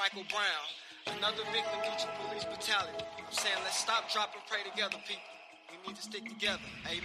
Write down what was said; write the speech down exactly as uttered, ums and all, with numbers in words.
Michael Brown, another victim due to police brutality. I'm saying let's stop, drop, and pray together, people. We need to stick together. Amen.